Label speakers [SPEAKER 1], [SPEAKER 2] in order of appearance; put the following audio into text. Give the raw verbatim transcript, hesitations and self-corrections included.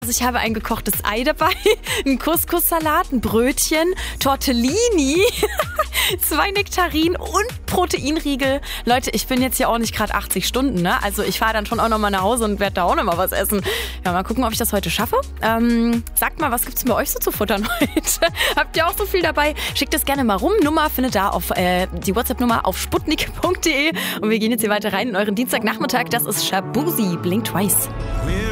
[SPEAKER 1] Also ich habe ein gekochtes Ei dabei, einen Couscous-Salat, ein Brötchen, Tortellini, zwei Nektarinen und Proteinriegel. Leute, ich bin jetzt hier auch nicht gerade achtzig Stunden, ne? Also ich fahre dann schon auch noch mal nach Hause und werde da auch noch mal was essen. Ja, mal gucken, ob ich das heute schaffe. Ähm, sagt mal, was gibt's bei euch so zu futtern heute? Habt ihr auch so viel dabei? Schickt es gerne mal rum. Nummer findet da auf äh, die WhatsApp-Nummer auf sputnik punkt de. Und wir gehen jetzt hier weiter rein in euren Dienstagnachmittag. Das ist Shabuzi, Blink Twice.